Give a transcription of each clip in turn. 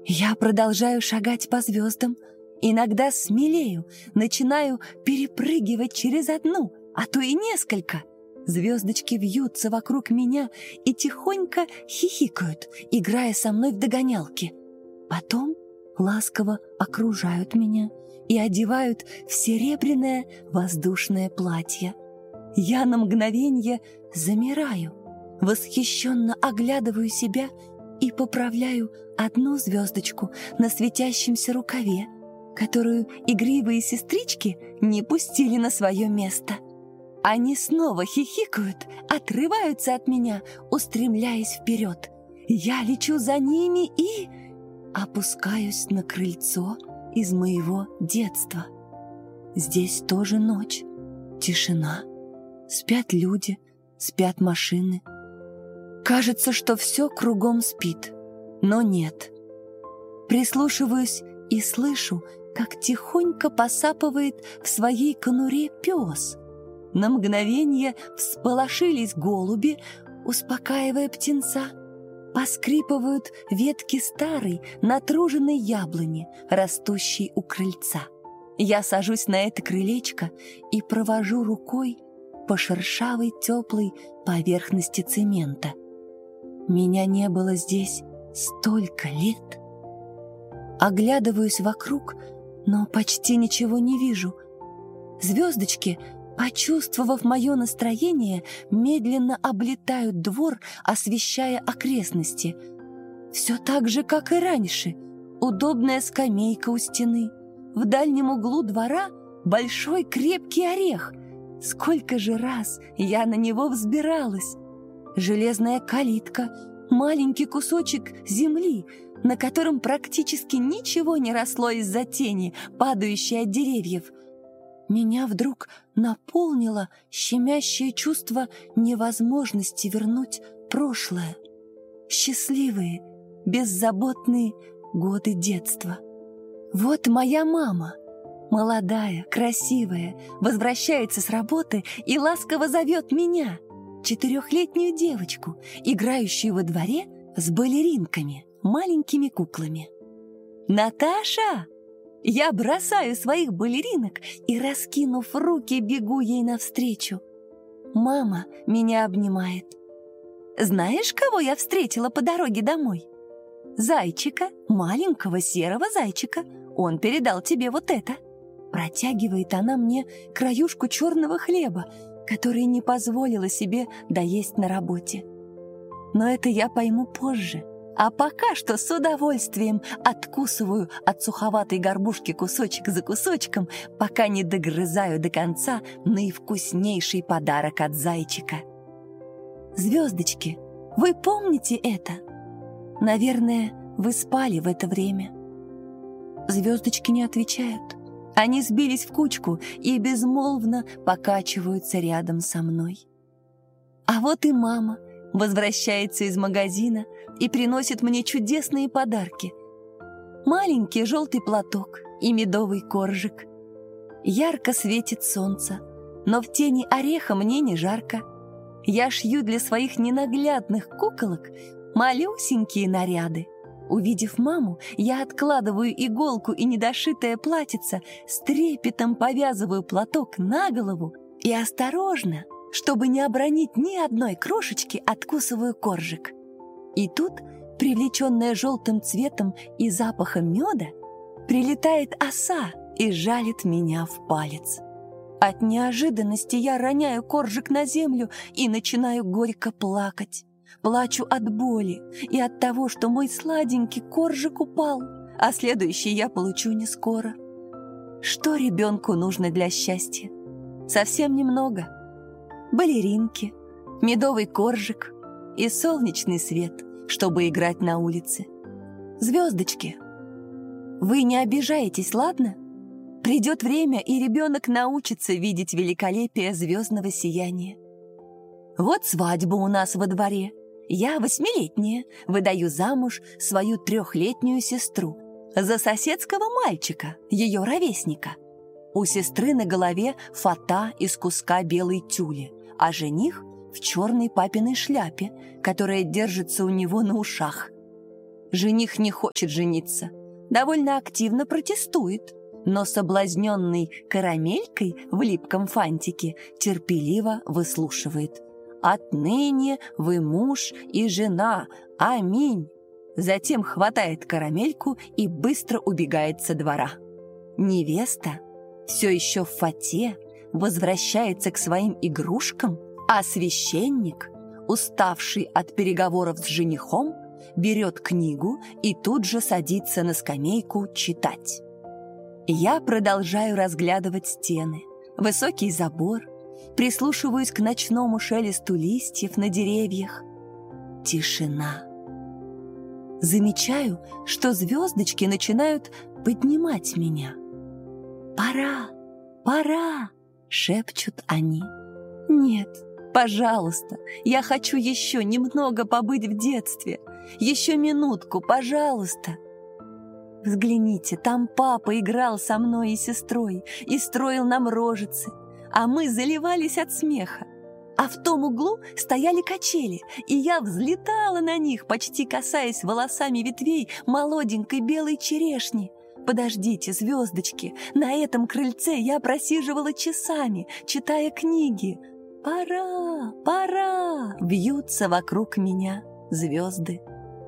Я продолжаю шагать по звездам, иногда смелею, начинаю перепрыгивать через одну, а то и несколько. Звездочки вьются вокруг меня и тихонько хихикают, играя со мной в догонялки. Потом ласково окружают меня и одевают в серебряное воздушное платье. Я на мгновенье замираю, восхищенно оглядываю себя и поправляю одну звездочку на светящемся рукаве, которую игривые сестрички не пустили на свое место. Они снова хихикают, отрываются от меня, устремляясь вперед. Я лечу за ними и опускаюсь на крыльцо из моего детства. Здесь тоже ночь, тишина. Спят люди, спят машины. Кажется, что все кругом спит, но нет. Прислушиваюсь и слышу, как тихонько посапывает в своей конуре пес. На мгновение всполошились голуби, успокаивая птенца. Поскрипывают ветки старой, натруженной яблони, растущей у крыльца. Я сажусь на это крылечко и провожу рукой по шершавой теплой поверхности цемента. Меня не было здесь столько лет. Оглядываюсь вокруг, но почти ничего не вижу. Звездочки, почувствовав мое настроение, медленно облетают двор, освещая окрестности. Все так же, как и раньше. Удобная скамейка у стены. В дальнем углу двора большой крепкий орех. Сколько же раз я на него взбиралась. Железная калитка, маленький кусочек земли, на котором практически ничего не росло из-за тени, падающей от деревьев. Меня вдруг наполнило щемящее чувство невозможности вернуть прошлое. Счастливые, беззаботные годы детства. Вот моя мама, молодая, красивая, возвращается с работы и ласково зовет меня, 4-летнюю девочку, играющую во дворе с балеринками, маленькими куклами. «Наташа!» Я бросаю своих балеринок и, раскинув руки, бегу ей навстречу. Мама меня обнимает. «Знаешь, кого я встретила по дороге домой? Зайчика, маленького серого зайчика. Он передал тебе вот это». Протягивает она мне краюшку черного хлеба, который не позволила себе доесть на работе. Но это я пойму позже. А пока что с удовольствием откусываю от суховатой горбушки кусочек за кусочком, пока не догрызаю до конца наивкуснейший подарок от зайчика. Звездочки, вы помните это? Наверное, вы спали в это время. Звездочки не отвечают. Они сбились в кучку и безмолвно покачиваются рядом со мной. А вот и мама возвращается из магазина и приносит мне чудесные подарки. Маленький желтый платок и медовый коржик. Ярко светит солнце, но в тени ореха мне не жарко. Я шью для своих ненаглядных куколок малюсенькие наряды. Увидев маму, я откладываю иголку и недошитое платьице, с трепетом повязываю платок на голову и осторожно, чтобы не обронить ни одной крошечки, откусываю коржик. И тут, привлеченная желтым цветом и запахом меда, прилетает оса и жалит меня в палец. От неожиданности я роняю коржик на землю и начинаю горько плакать. Плачу от боли и от того, что мой сладенький коржик упал, а следующий я получу не скоро. Что ребенку нужно для счастья? Совсем немного. Балеринки, медовый коржик и солнечный свет, чтобы играть на улице. Звездочки, вы не обижаетесь, ладно? Придет время, и ребенок научится видеть великолепие звездного сияния. Вот свадьба у нас во дворе. Я 8-летняя, выдаю замуж свою 3-летнюю сестру за соседского мальчика, ее ровесника. У сестры на голове фата из куска белой тюли, а жених в черной папиной шляпе, которая держится у него на ушах. Жених не хочет жениться, довольно активно протестует, но соблазненный карамелькой в липком фантике терпеливо выслушивает. «Отныне вы муж и жена, аминь!» Затем хватает карамельку и быстро убегает со двора. Невеста все еще в фате возвращается к своим игрушкам, а священник, уставший от переговоров с женихом, берет книгу и тут же садится на скамейку читать. Я продолжаю разглядывать стены, высокий забор, прислушиваюсь к ночному шелесту листьев на деревьях. Тишина. Замечаю, что звездочки начинают поднимать меня. «Пора, пора!» — шепчут они. «Нет, пожалуйста, я хочу еще немного побыть в детстве. Еще минутку, пожалуйста!» Взгляните, там папа играл со мной и сестрой и строил нам рожицы, а мы заливались от смеха. А в том углу стояли качели, и я взлетала на них, почти касаясь волосами ветвей молоденькой белой черешни. Подождите, звездочки, на этом крыльце я просиживала часами, читая книги. «Пора, пора!» — вьются вокруг меня звезды.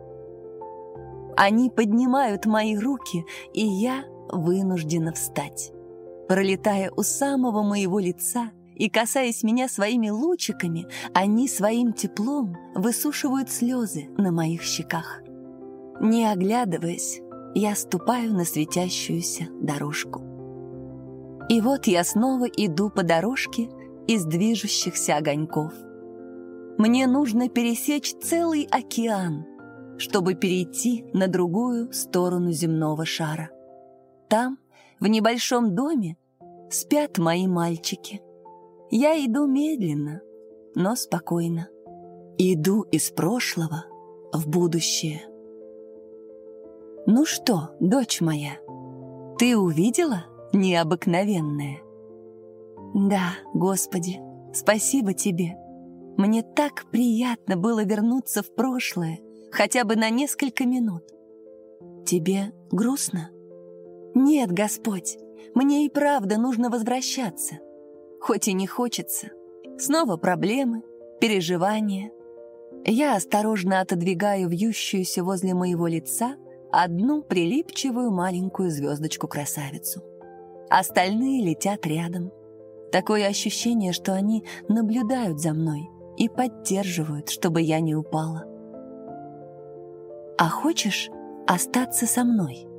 Они поднимают мои руки, и я вынуждена встать. Пролетая у самого моего лица и касаясь меня своими лучиками, они своим теплом высушивают слезы на моих щеках. Не оглядываясь, я ступаю на светящуюся дорожку. И вот я снова иду по дорожке из движущихся огоньков. Мне нужно пересечь целый океан, чтобы перейти на другую сторону земного шара. Там, в небольшом доме, спят мои мальчики. Я иду медленно, но спокойно. Иду из прошлого в будущее. Ну что, дочь моя, ты увидела необыкновенное? Да, Господи, спасибо тебе. Мне так приятно было вернуться в прошлое, хотя бы на несколько минут. Тебе грустно? Нет, Господь, мне и правда нужно возвращаться. Хоть и не хочется. Снова проблемы, переживания. Я осторожно отодвигаю вьющуюся возле моего лица одну прилипчивую маленькую звездочку-красавицу. Остальные летят рядом. Такое ощущение, что они наблюдают за мной и поддерживают, чтобы я не упала. А хочешь остаться со мной?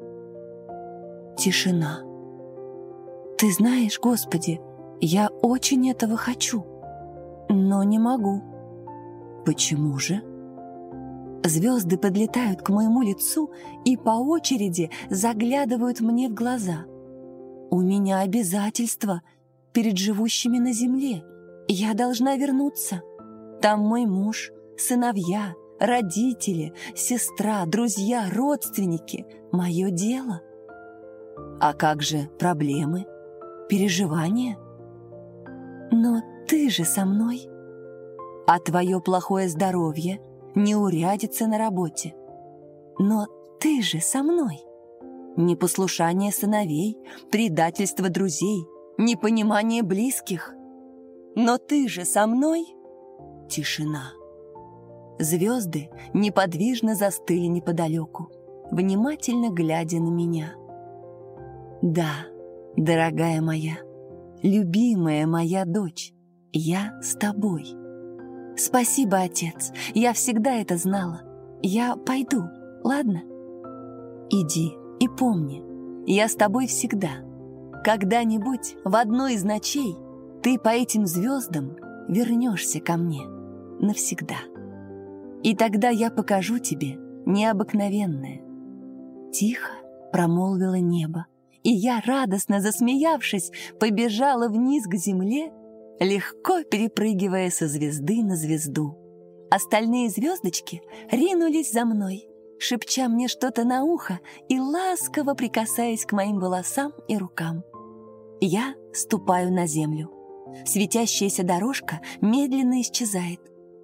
Тишина. Ты знаешь, Господи, я очень этого хочу, но не могу. Почему же? Звезды подлетают к моему лицу и по очереди заглядывают мне в глаза. У меня обязательства перед живущими на земле. Я должна вернуться. Там мой муж, сыновья, родители, сестра, друзья, родственники. Мое дело. А как же проблемы, переживания? Но ты же со мной. А твое плохое здоровье, неурядица на работе. Но ты же со мной. Непослушание сыновей, предательство друзей, непонимание близких. Но ты же со мной. Тишина. Звезды неподвижно застыли неподалеку, внимательно глядя на меня. Да, дорогая моя, любимая моя дочь, я с тобой. Спасибо, отец, я всегда это знала. Я пойду, ладно? Иди и помни, я с тобой всегда. Когда-нибудь в одну из ночей ты по этим звездам вернешься ко мне навсегда. И тогда я покажу тебе необыкновенное. Тихо промолвило небо, и я, радостно засмеявшись, побежала вниз к земле, легко перепрыгивая со звезды на звезду. Остальные звездочки ринулись за мной, шепча мне что-то на ухо и ласково прикасаясь к моим волосам и рукам. Я ступаю на землю. Светящаяся дорожка медленно исчезает.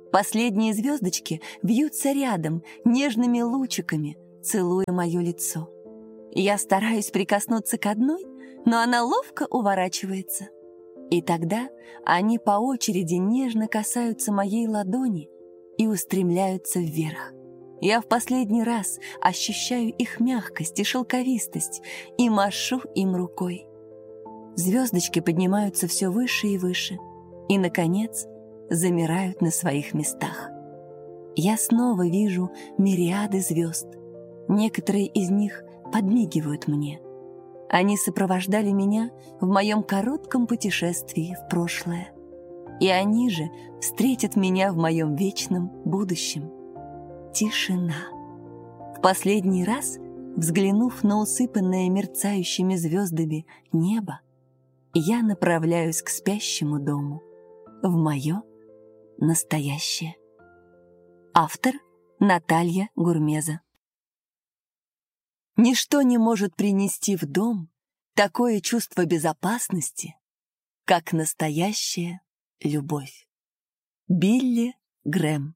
Последние звездочки вьются рядом, нежными лучиками, целуя мое лицо. Я стараюсь прикоснуться к одной, но она ловко уворачивается. И тогда они по очереди нежно касаются моей ладони и устремляются вверх. Я в последний раз ощущаю их мягкость и шелковистость и машу им рукой. Звездочки поднимаются все выше и выше и, наконец, замирают на своих местах. Я снова вижу мириады звезд. Некоторые из них подмигивают мне. Они сопровождали меня в моем коротком путешествии в прошлое. И они же встретят меня в моем вечном будущем. Тишина. В последний раз, взглянув на усыпанное мерцающими звездами небо, я направляюсь к спящему дому, в мое настоящее. Автор Наталья Гурмеза. Ничто не может принести в дом такое чувство безопасности, как настоящая любовь. Билли Грэм.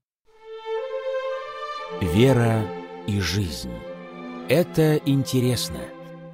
Вера и жизнь. Это интересно.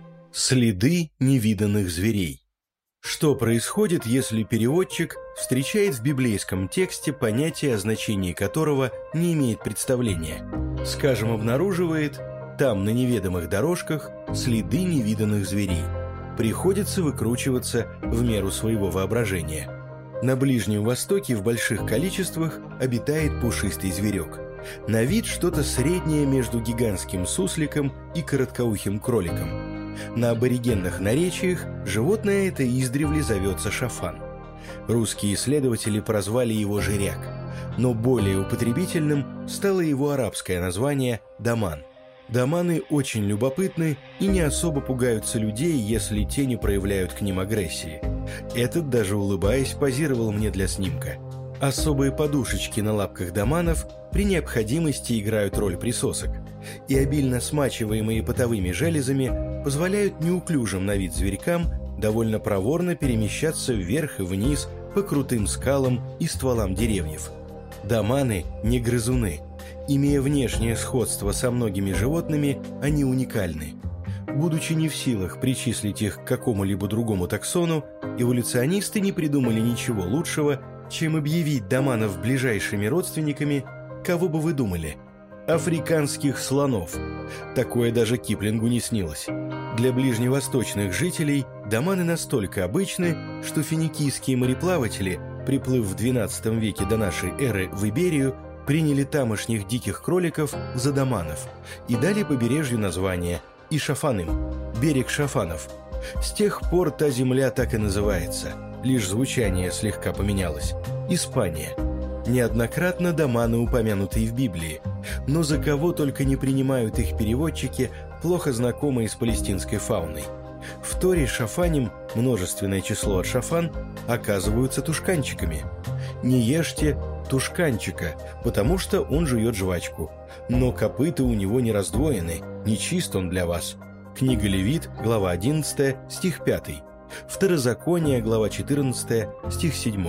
Следы невиданных зверей. Что происходит, если переводчик встречает в библейском тексте понятие, о значении которого не имеет представления? Скажем, обнаруживает там на неведомых дорожках следы невиданных зверей. Приходится выкручиваться в меру своего воображения. На Ближнем Востоке в больших количествах обитает пушистый зверек. На вид что-то среднее между гигантским сусликом и короткоухим кроликом. На аборигенных наречиях животное это издревле зовется шафан. Русские исследователи прозвали его жиряк, но более употребительным стало его арабское название даман. Даманы очень любопытны и не особо пугаются людей, если те не проявляют к ним агрессии. Этот, даже улыбаясь, позировал мне для снимка. Особые подушечки на лапках даманов при необходимости играют роль присосок, и обильно смачиваемые потовыми железами позволяют неуклюжим на вид зверькам довольно проворно перемещаться вверх и вниз по крутым скалам и стволам деревьев. Даманы не грызуны. Имея внешнее сходство со многими животными, они уникальны. Будучи не в силах причислить их к какому-либо другому таксону, эволюционисты не придумали ничего лучшего, чем объявить даманов ближайшими родственниками, кого бы вы думали? Африканских слонов. Такое даже Киплингу не снилось. Для ближневосточных жителей даманы настолько обычны, что финикийские мореплаватели, приплыв в XII веке до нашей эры в Иберию, приняли тамошних диких кроликов за даманов и дали побережью название Ишафаным – берег шафанов. С тех пор та земля так и называется, лишь звучание слегка поменялось – Испания. Неоднократно даманы упомянуты и в Библии, но за кого только не принимают их переводчики, плохо знакомые с палестинской фауной. В Торе шафаним, множественное число от шафан, оказываются тушканчиками. Не ешьте тушканчика, потому что он жует жвачку, но копыта у него не раздвоены, не чист он для вас. Книга Левит, глава 11, стих 5. Второзаконие, глава 14, стих 7.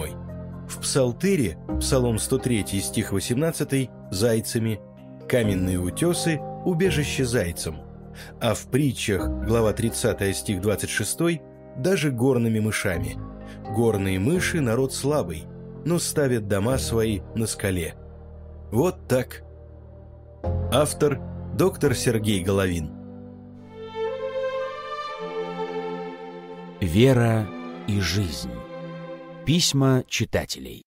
В Псалтыре, Псалом 103, стих 18, зайцами, каменные утесы, убежище зайцам, а в Притчах, глава 30, стих 26, даже горными мышами. Горные мыши – народ слабый, но ставят дома свои на скале. Вот так. Автор – доктор Сергей Головин. Вера и жизнь. Письма читателей.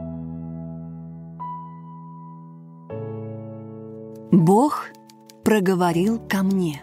Бог проговорил ко мне.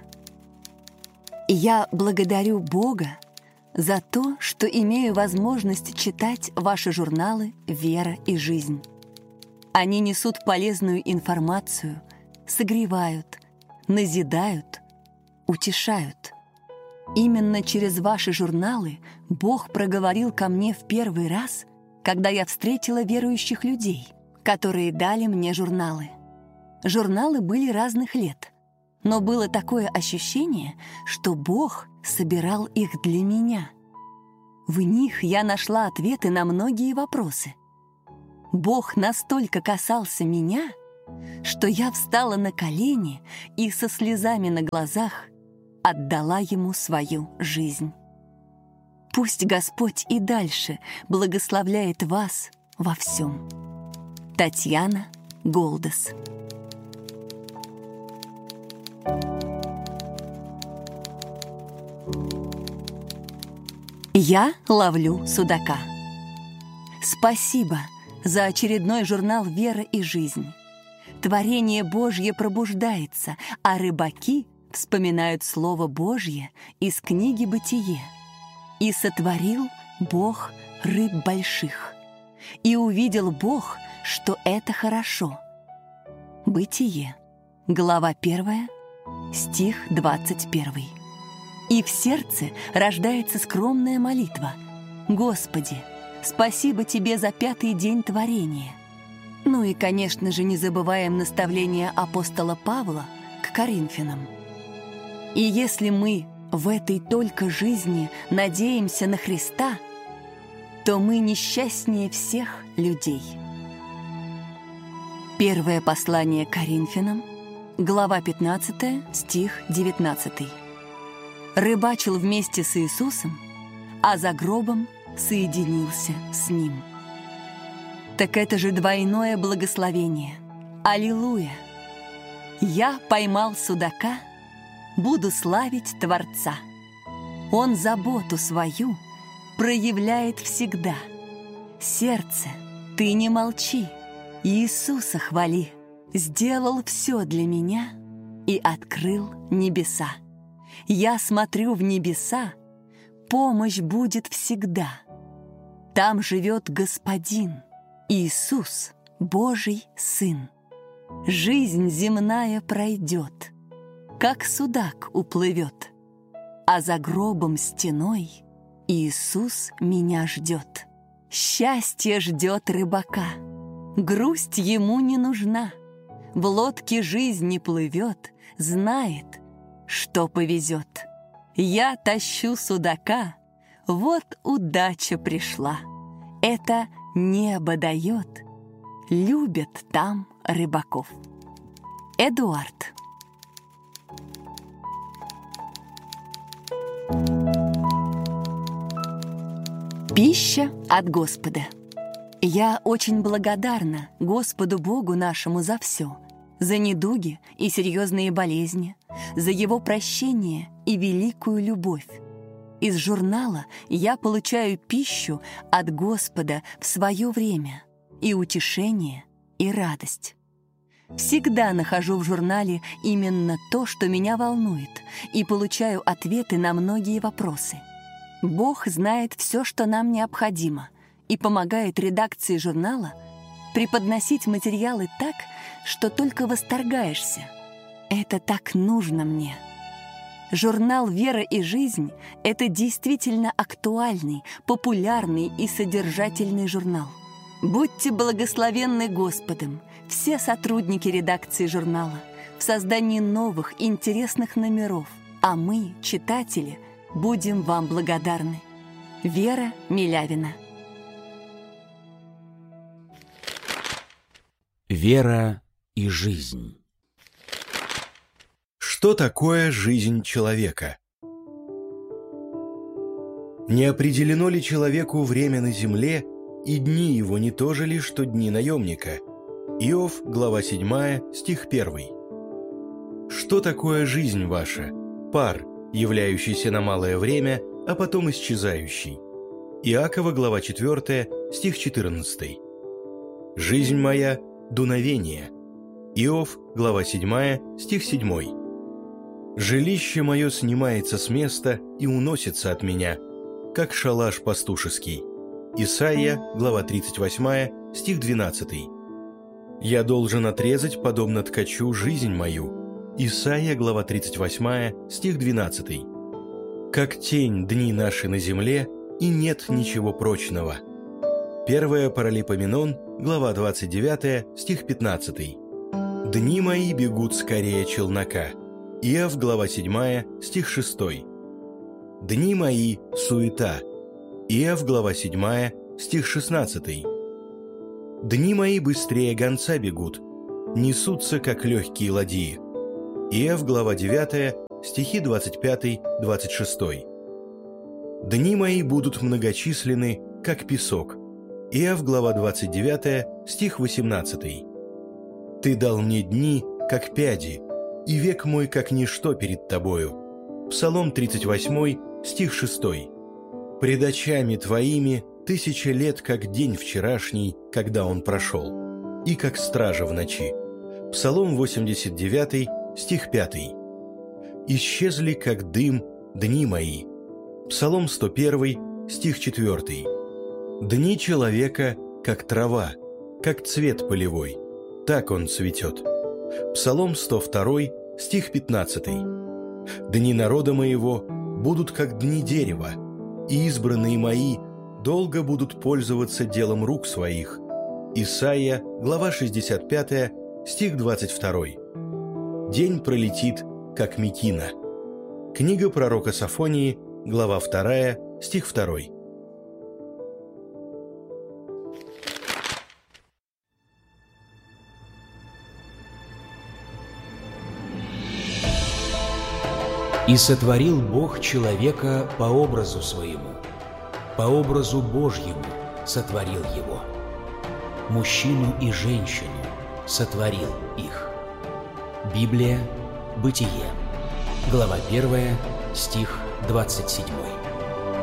Я благодарю Бога за то, что имею возможность читать ваши журналы «Вера и жизнь». Они несут полезную информацию, согревают, назидают, утешают. Именно через ваши журналы Бог проговорил ко мне в первый раз, когда я встретила верующих людей, которые дали мне журналы. Журналы были разных лет, но было такое ощущение, что Бог собирал их для меня. В них я нашла ответы на многие вопросы. Бог настолько касался меня, что я встала на колени и со слезами на глазах отдала Ему свою жизнь. Пусть Господь и дальше благословляет вас во всем. Татьяна Голдес. Я ловлю судака. Спасибо за очередной журнал «Вера и жизнь». Творение Божье пробуждается, а рыбаки вспоминают Слово Божье из книги «Бытие». «И сотворил Бог рыб больших, и увидел Бог, что это хорошо». Бытие, глава 1, стих 21. И в сердце рождается скромная молитва: «Господи, спасибо Тебе за 5-й день творения». Ну и, конечно же, не забываем наставления апостола Павла к Коринфянам. И если мы в этой только жизни надеемся на Христа, то мы несчастнее всех людей. Первое послание к Коринфянам, глава 15, стих 19. Рыбачил вместе с Иисусом, а за гробом соединился с Ним. Так это же двойное благословение. Аллилуйя! Я поймал судака, буду славить Творца. Он заботу свою проявляет всегда. Сердце, ты не молчи, Иисуса хвали. Сделал все для меня и открыл небеса. Я смотрю в небеса, помощь будет всегда. Там живет Господин, Иисус, Божий Сын. Жизнь земная пройдет, как судак уплывет, а за гробом стеной Иисус меня ждет. Счастье ждет рыбака, грусть ему не нужна. В лодке жизни плывет, знает, что повезет. Я тащу судака, вот удача пришла. Это небо дает, любят там рыбаков. Эдуард. Пища от Господа. Я очень благодарна Господу Богу нашему за все, за недуги и серьезные болезни, за Его прощение и великую любовь. Из журнала я получаю пищу от Господа в свое время, и утешение, и радость. Всегда нахожу в журнале именно то, что меня волнует, и получаю ответы на многие вопросы. Бог знает все, что нам необходимо, и помогает редакции журнала преподносить материалы так, что только восторгаешься. Это так нужно мне. Журнал «Вера и жизнь» — это действительно актуальный, популярный и содержательный журнал. Будьте благословенны Господом, все сотрудники редакции журнала, в создании новых, интересных номеров, а мы, читатели, будем вам благодарны. Вера Милявина. Вера и жизнь. Что такое жизнь человека? Не определено ли человеку время на земле, и дни его не то же ли, что дни наемника? Иов, глава 7, стих 1. Что такое жизнь ваша? Пар, являющийся на малое время, а потом исчезающий. Иакова, глава 4, стих 14. Жизнь моя – дуновение. Иов, глава 7, стих 7. Жилище мое снимается с места и уносится от меня, как шалаш пастушеский. Исайя, глава 38, стих 12. Я должен отрезать, подобно ткачу, жизнь мою. Исайя, глава 38, стих 12. Как тень дни наши на земле, и нет ничего прочного. 1 Паралипоменон, глава 29, стих 15. Дни мои бегут скорее челнока. Иов, глава 7, стих 6. Дни мои – суета. Иов, глава 7, стих 16. Дни мои быстрее гонца бегут, несутся, как легкие ладьи. Иов, глава 9, стихи 25-26. Дни мои будут многочисленны, как песок. Иов, глава 29, стих 18. Ты дал мне дни, как пяди, и век мой, как ничто перед тобою. Псалом 38, стих 6. Пред очами твоими 1000 лет, как день вчерашний, когда он прошел, и как стража в ночи. Псалом 89, стих 5. Исчезли, как дым, дни мои. Псалом 101, стих 4. Дни человека, как трава, как цвет полевой, так он цветет. Псалом 102, стих 15. Дни народа моего будут, как дни дерева, и избранные мои долго будут пользоваться делом рук своих. Исайя, глава 65, стих 22. День пролетит, как мекина. Книга пророка Софонии, глава 2, стих 2. «И сотворил Бог человека по образу своему, по образу Божьему сотворил его. Мужчину и женщину сотворил их». Библия, Бытие, глава 1, стих 27.